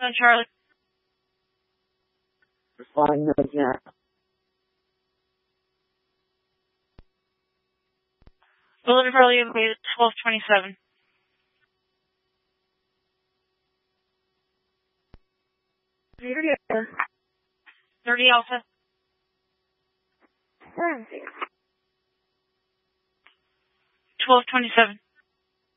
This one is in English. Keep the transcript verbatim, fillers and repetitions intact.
Charlie. Flying nose now. Bullet Charlie, twelve twenty-seven. thirty Alpha. twelve twenty-seven.